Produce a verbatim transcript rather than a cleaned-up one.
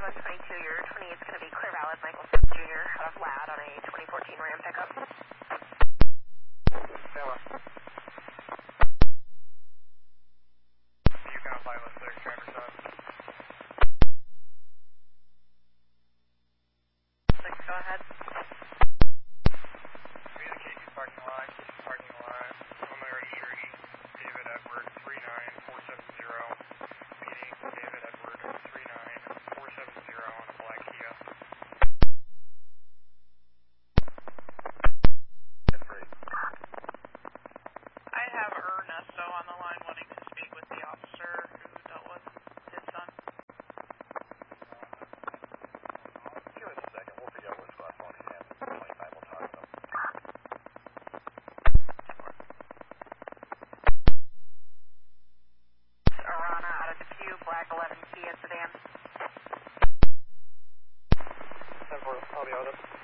one twenty-two, your twenty is going to be Clear Valid, Michael Smith Junior out of Ladd on a twenty fourteen Ram pickup. Stella. Yukon Pilot six, driver side. six, go ahead. Communicate use parking line, parking line, only registration, David Edward three nine four seven zero, meeting David Edward three nine four seven zero on a black Kia. That's great. I have Ernesto on the line wanting to speak with the officer who dealt with his son. Give us a second, we'll figure out which class one he has. twenty-five, we'll talk to him. Arana out of Depew, black eleven Kia sedan. ten four, I'll be out of it.